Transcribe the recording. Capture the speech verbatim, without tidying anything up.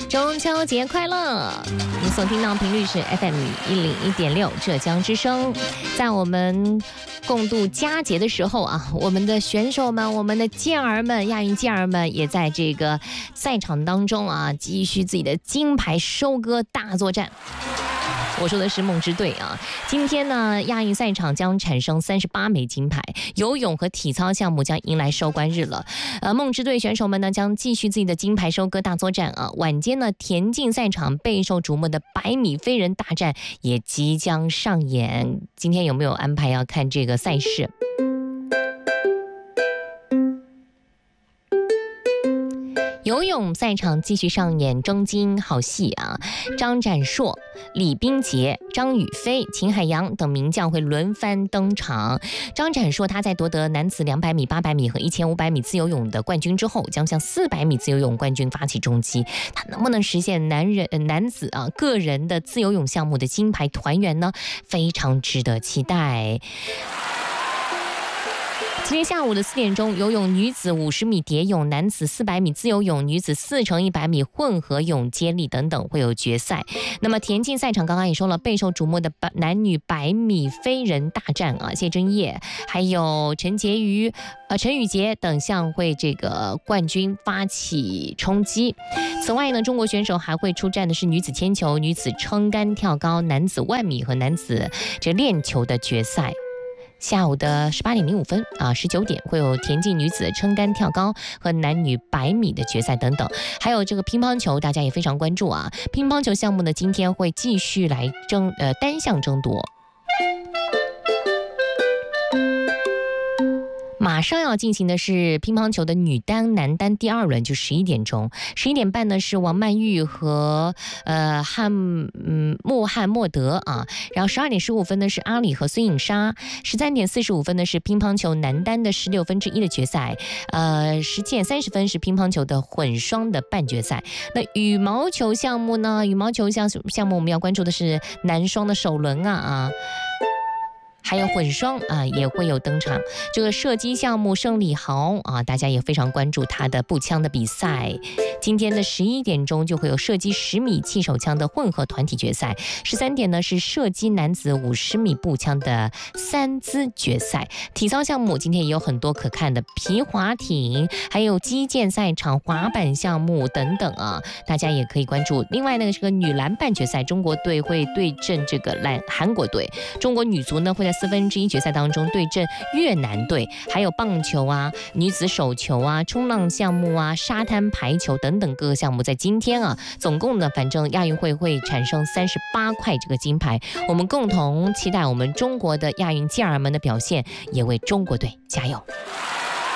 中秋节快乐！你所听到频率是 F M 一零一点六浙江之声。在我们共度佳节的时候啊，我们的选手们、我们的健儿们、亚运健儿们也在这个赛场当中啊，继续自己的金牌收割大作战。我说的是梦之队啊，今天呢，亚运赛场将产生三十八枚金牌，游泳和体操项目将迎来收官日了。呃，梦之队选手们呢将继续自己的金牌收割大作战啊。晚间呢，田径赛场备受瞩目的百米飞人大战也即将上演。今天有没有安排要看这个赛事？游泳赛场继续上演争金好戏啊！张展硕、李冰洁、张雨霏、秦海洋等名将会轮番登场。张展硕他在夺得男子两百米、八百米和一千五百米自由泳的冠军之后，将向四百米自由泳冠军发起冲击。他能不能实现男人、呃、男子啊个人的自由泳项目的金牌团圆呢？非常值得期待。今天下午的四点钟，游泳女子五十米蝶泳、男子四百米自由泳、女子四乘一百米混合泳接力等等会有决赛。那么田径赛场刚刚也说了，备受瞩目的男女百米飞人大战啊，谢真叶还有陈洁瑜、呃陈雨洁等项会这个冠军发起冲击。此外呢，中国选手还会出战的是女子铅球、女子撑杆跳高、男子万米和男子这链球的决赛。下午的十八点零五分啊，十九点会有田径女子撑杆跳高和男女百米的决赛等等，还有这个乒乓球，大家也非常关注啊。乒乓球项目呢，今天会继续来争呃单项争夺。马上要进行的是乒乓球的女单、男单第二轮，就十一点钟。十一点半呢是王曼玉和呃汉嗯穆罕默德啊，然后十二点十五分呢是阿里和孙颖莎，十三点四十五分呢是乒乓球男单的十六分之一的决赛，呃十七点三十分是乒乓球的混双的半决赛。那羽毛球项目呢？羽毛球项项目我们要关注的是男双的首轮啊啊。还有混双啊也会有登场。这个射击项目盛礼豪啊，大家也非常关注他的步枪的比赛。今天的十一点钟就会有射击十米气手枪的混合团体决赛，十三点呢是射击男子五十米步枪的三姿决赛。体操项目今天也有很多可看的，皮划艇，还有击剑赛场、滑板项目等等啊，大家也可以关注。另外呢，这个女篮半决赛，中国队会对阵这个篮韩国队，中国女足呢会在四分之一决赛当中对阵越南队，还有棒球啊、女子手球啊、冲浪项目啊、沙滩排球等等各个项目，在今天啊，总共呢，反正亚运会会产生三十八块这个金牌，我们共同期待我们中国的亚运健儿们的表现，也为中国队加油。